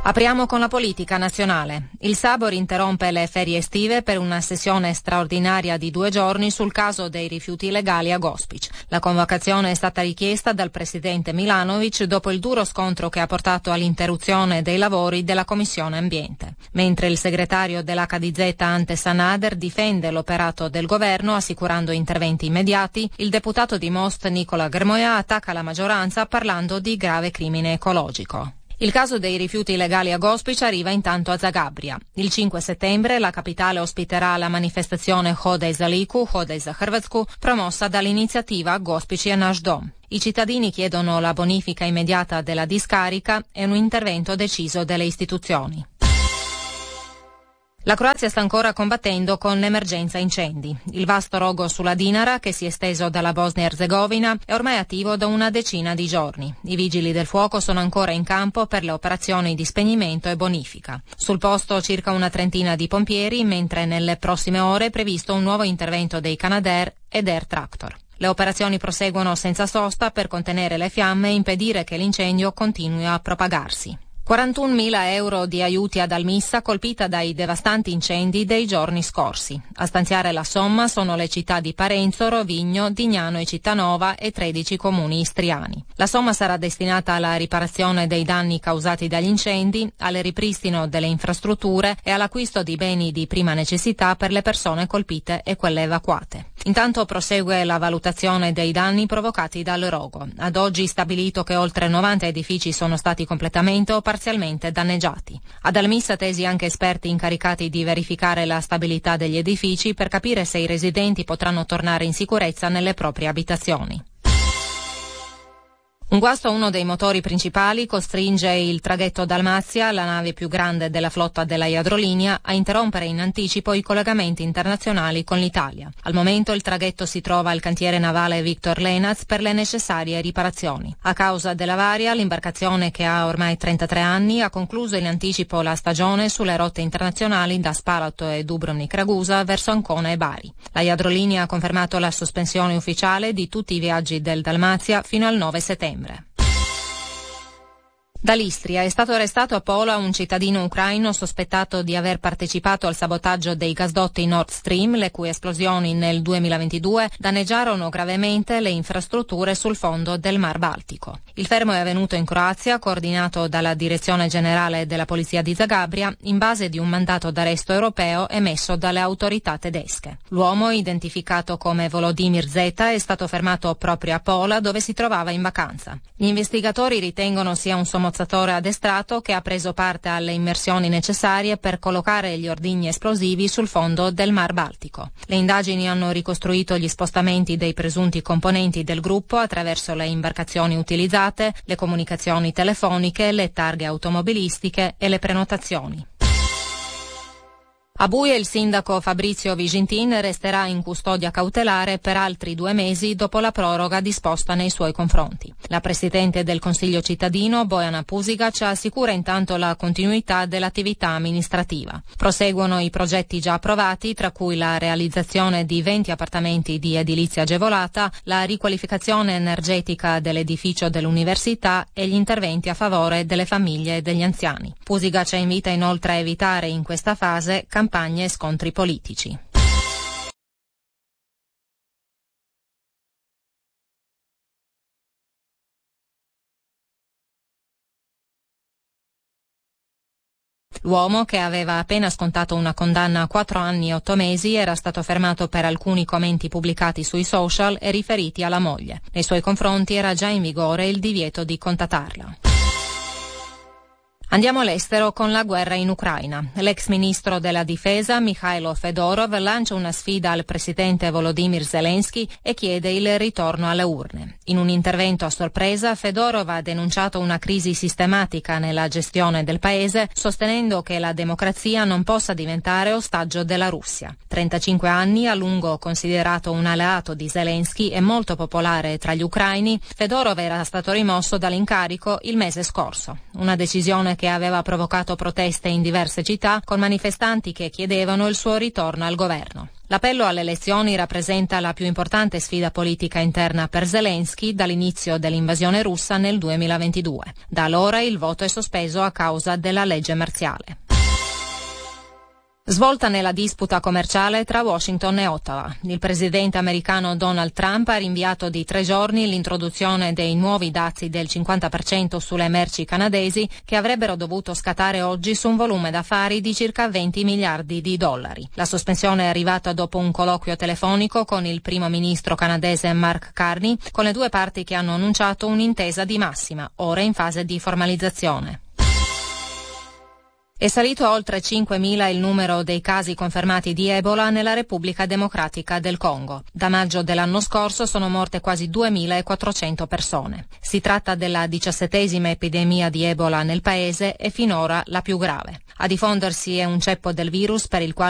Apriamo con la politica nazionale. Il Sabor interrompe le ferie estive per una sessione straordinaria di 2 giorni sul caso dei rifiuti illegali a Gospić. La convocazione è stata richiesta dal presidente Milanović dopo il duro scontro che ha portato all'interruzione dei lavori della Commissione Ambiente. Mentre il segretario dell'HDZ Ante Sanader difende l'operato del governo assicurando interventi immediati, il deputato di Most Nicola Grmoja attacca la maggioranza parlando di grave crimine ecologico. Il caso dei rifiuti illegali a Gospić arriva intanto a Zagabria. Il 5 settembre la capitale ospiterà la manifestazione Hodaj za Liku, Hodaj za Hrvatsku, promossa dall'iniziativa Gospić je naš dom. I cittadini chiedono la bonifica immediata della discarica e un intervento deciso delle istituzioni. La Croazia sta ancora combattendo con l'emergenza incendi. Il vasto rogo sulla Dinara, che si è esteso dalla Bosnia-Erzegovina, è ormai attivo da una decina di giorni. I vigili del fuoco sono ancora in campo per le operazioni di spegnimento e bonifica. Sul posto circa una trentina di pompieri, mentre nelle prossime ore è previsto un nuovo intervento dei Canadair ed Air Tractor. Le operazioni proseguono senza sosta per contenere le fiamme e impedire che l'incendio continui a propagarsi. 41.000 euro di aiuti ad Almissa colpita dai devastanti incendi dei giorni scorsi. A stanziare la somma sono le città di Parenzo, Rovigno, Dignano e Cittanova e 13 comuni istriani. La somma sarà destinata alla riparazione dei danni causati dagli incendi, al ripristino delle infrastrutture e all'acquisto di beni di prima necessità per le persone colpite e quelle evacuate. Intanto prosegue la valutazione dei danni provocati dal rogo. Ad oggi stabilito che oltre 90 edifici sono stati completamente o parzialmente danneggiati. Ad Almissa tesi anche esperti incaricati di verificare la stabilità degli edifici per capire se i residenti potranno tornare in sicurezza nelle proprie abitazioni. Un guasto a uno dei motori principali costringe il traghetto Dalmazia, la nave più grande della flotta della Jadrolinija, a interrompere in anticipo i collegamenti internazionali con l'Italia. Al momento il traghetto si trova al cantiere navale Victor Lenac per le necessarie riparazioni. A causa dell'avaria, l'imbarcazione, che ha ormai 33 anni, ha concluso in anticipo la stagione sulle rotte internazionali da Spalato e Dubrovnik-Ragusa verso Ancona e Bari. La Jadrolinija ha confermato la sospensione ufficiale di tutti i viaggi del Dalmazia fino al 9 settembre. Dall'Istria è stato arrestato a Pola un cittadino ucraino sospettato di aver partecipato al sabotaggio dei gasdotti Nord Stream, le cui esplosioni nel 2022 danneggiarono gravemente le infrastrutture sul fondo del Mar Baltico. Il fermo è avvenuto in Croazia, coordinato dalla Direzione Generale della Polizia di Zagabria, in base di un mandato d'arresto europeo emesso dalle autorità tedesche. L'uomo, identificato come Volodymyr Zeta, è stato fermato proprio a Pola, dove si trovava in vacanza. Gli investigatori ritengono sia un somozzatore addestrato che ha preso parte alle immersioni necessarie per collocare gli ordigni esplosivi sul fondo del Mar Baltico. Le indagini hanno ricostruito gli spostamenti dei presunti componenti del gruppo attraverso le imbarcazioni utilizzate, le comunicazioni telefoniche, le targhe automobilistiche e le prenotazioni. A Buie il sindaco Fabrizio Vigintin resterà in custodia cautelare per altri 2 mesi dopo la proroga disposta nei suoi confronti. La presidente del Consiglio cittadino, Bojana Pusigac, assicura intanto la continuità dell'attività amministrativa. Proseguono i progetti già approvati, tra cui la realizzazione di 20 appartamenti di edilizia agevolata, la riqualificazione energetica dell'edificio dell'università e gli interventi a favore delle famiglie e degli anziani. Pusigac invita inoltre a evitare in questa fase campagne e scontri politici. L'uomo, che aveva appena scontato una condanna a 4 anni e 8 mesi, era stato fermato per alcuni commenti pubblicati sui social e riferiti alla moglie. Nei suoi confronti era già in vigore il divieto di contattarla. Andiamo all'estero con la guerra in Ucraina. L'ex ministro della difesa Mikhailo Fedorov lancia una sfida al presidente Volodymyr Zelensky e chiede il ritorno alle urne. In un intervento a sorpresa, Fedorov ha denunciato una crisi sistematica nella gestione del paese, sostenendo che la democrazia non possa diventare ostaggio della Russia. 35 anni, a lungo considerato un alleato di Zelensky e molto popolare tra gli ucraini, Fedorov era stato rimosso dall'incarico il mese scorso. Una decisione che che aveva provocato proteste in diverse città, con manifestanti che chiedevano il suo ritorno al governo. L'appello alle elezioni rappresenta la più importante sfida politica interna per Zelensky dall'inizio dell'invasione russa nel 2022. Da allora il voto è sospeso a causa della legge marziale. Svolta nella disputa commerciale tra Washington e Ottawa. Il presidente americano Donald Trump ha rinviato di 3 giorni l'introduzione dei nuovi dazi del 50% sulle merci canadesi che avrebbero dovuto scattare oggi su un volume d'affari di circa 20 miliardi di dollari. La sospensione è arrivata dopo un colloquio telefonico con il primo ministro canadese Mark Carney, con le due parti che hanno annunciato un'intesa di massima, ora in fase di formalizzazione. È salito a oltre 5.000 il numero dei casi confermati di Ebola nella Repubblica Democratica del Congo. Da maggio dell'anno scorso sono morte quasi 2.400 persone. Si tratta della 17ª epidemia di Ebola nel paese e finora la più grave. A diffondersi è un ceppo del virus per il quale